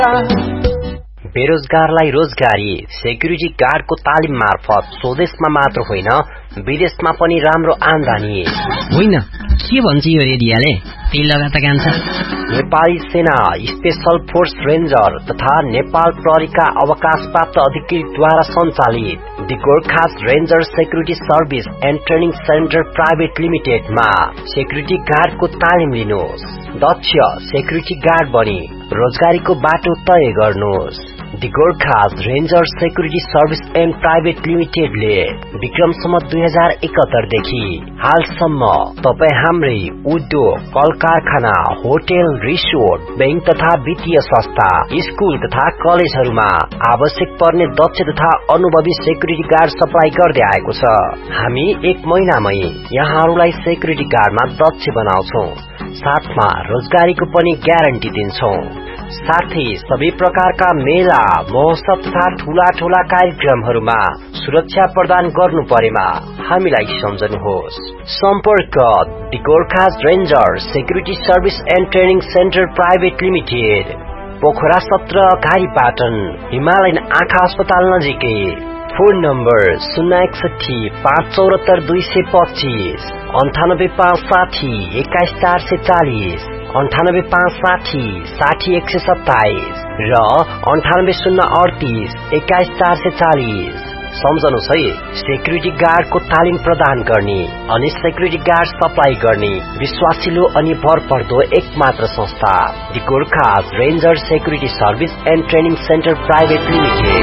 बेरोजगारलाई रोजगारी सेक्युरिटी गार्डको तालिम मार्फत स्वदेशमा मात्र होइन विदेशमा पनि राम्रो आम्दानी। होइन के भन्छ यो रेडियोले? त्यही लगाता कान्छ। नेपाली सेना स्पेशल फोर्स रेन्जर तथा नेपाल प्रहरीका अवकाशप्राप्त अधिकृतद्वारा सञ्चालित the Gorkhas ranger security service and training centre private लिमिटेडमा security गार्डको तालिम लिनुहोस्। दक्ष सेक्युरिटी गार्ड बनी रोजगारीको बाटो तय गर्नुहोस्। The Gorkhas ranger security service and private लिमिटेडले Vikram Samvat 2071 देखि हालसम्म तपाई हाम्रै उद्योग, कल कारखाना, होटल, रिसोर्ट, बैंक तथा वित्तीय संस्था, स्कूल तथा कलेजहरूमा आवश्यक पर्ने दक्ष तथा अनुभवी सेक्युरिटी गार्ड सप्लाई गर्दै आएको छ। हामी 1 महिनामै यहाँहरूलाई सेक्युरिटी गार्डमा दक्ष बनाउँछौं, साथमा रोजगारीको पनि ग्यारेन्टी दिन्छौं। साथै सबै प्रकारका मेला, महोत्सव तथा ठूला ठूला कार्यक्रमहरूमा सुरक्षा प्रदान गर्नु परेमा हामीलाई सम्झनुहोस्। सम्पर्क the Gorkhas ranger security service and training centre private limited, Pokhara 17 घारीपाटन, Himalayan आँखा अस्पताल नजिकै। फोन नम्बर 061 574 225, 98 560 21 440, 98 560 60 127 र 98 038 21 440। सम्झनुहोस् है, सेक्युरिटी गार्डको तालिम प्रदान गर्ने अनि सेक्युरिटी गार्ड सप्लाई गर्ने विश्वासिलो अनि भरपर्दो एकमात्र संस्था the Gorkhas ranger security service and training centre private limited.